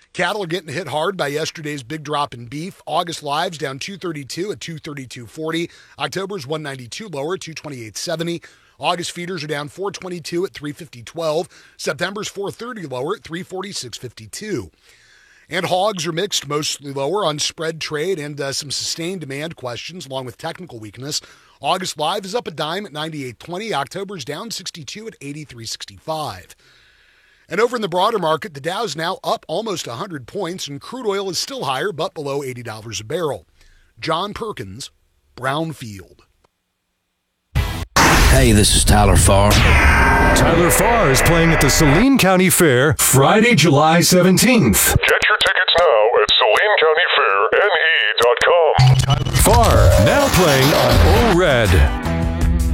Cattle are getting hit hard by yesterday's big drop in beef. August lives down 232 at 232.40. October's 192 lower at 228.70. August feeders are down 422 at 350.12. September's 430 lower at 346.52. And hogs are mixed, mostly lower on spread trade and some sustained demand questions along with technical weakness. August live is up a dime at 98.20. October's down 62 at 83.65. And over in the broader market, the Dow's now up almost 100 points, and crude oil is still higher, but below $80 a barrel. John Perkins, Brownfield. Hey, this is Tyler Farr. Tyler Farr is playing at the Saline County Fair Friday, July 17th. Get your tickets now at SalineCountyFairNE.com. Tyler Farr, now playing on Ole Red.